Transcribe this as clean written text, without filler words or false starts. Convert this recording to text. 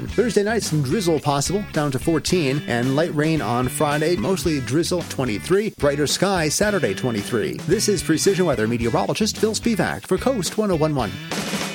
Thursday night, some drizzle possible, down to 14, and light rain on Friday, mostly drizzle, 23. Brighter sky Saturday, 23. This is Precision Weather meteorologist Phil Spivak for Coast 101.1.